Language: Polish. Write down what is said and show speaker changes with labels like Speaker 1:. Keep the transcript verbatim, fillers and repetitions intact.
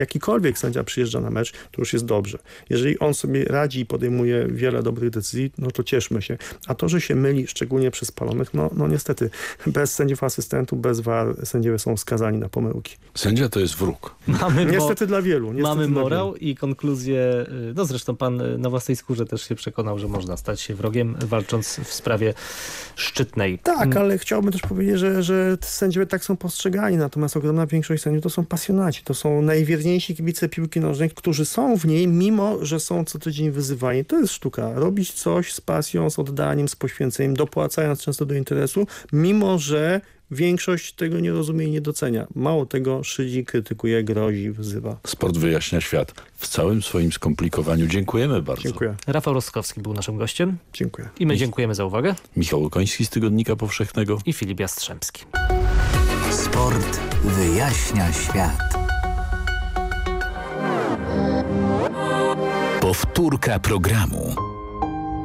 Speaker 1: jakikolwiek sędzia przyjeżdża na mecz, to już jest dobrze. Jeżeli on sobie radzi i podejmuje wiele dobrych decyzji, no to cieszmy się. A to, że się myli, szczególnie przy spalonych, no, no niestety bez sędziów asystentów, bez V A R sędziowie są skazani na pomyłki.
Speaker 2: Sędzia to jest wróg.
Speaker 3: Mamy
Speaker 1: Niestety dla wielu. Niestety
Speaker 3: mamy
Speaker 1: dla
Speaker 3: morał
Speaker 1: wielu.
Speaker 3: i konkluzję, no zresztą pan na własnej skórze też się przekonał, że można stać się wrogiem, walcząc w sprawie szczytnej.
Speaker 1: Tak, ale chciałbym też powiedzieć, że, że sędziowie tak są postrzegani, natomiast ogromna większość sędziów to są pasjonaci, to są najwierniejsi kibice piłki nożnej, którzy są w niej, mimo że są co tydzień wyzywani. To jest sztuka. Robić coś z pasją, z oddaniem, z poświęceniem, dopłacając często do interesu, mimo że większość tego nie rozumie i nie docenia. Mało tego, szydzi, krytykuje, grozi, wzywa.
Speaker 2: Sport wyjaśnia świat w całym swoim skomplikowaniu. Dziękujemy bardzo.
Speaker 1: Dziękuję.
Speaker 3: Rafał Rostkowski był naszym gościem.
Speaker 1: Dziękuję.
Speaker 3: I my dziękujemy za uwagę.
Speaker 2: Michał Okoński z Tygodnika Powszechnego.
Speaker 3: I Filip Jastrzębski.
Speaker 4: Sport wyjaśnia świat. Powtórka programu.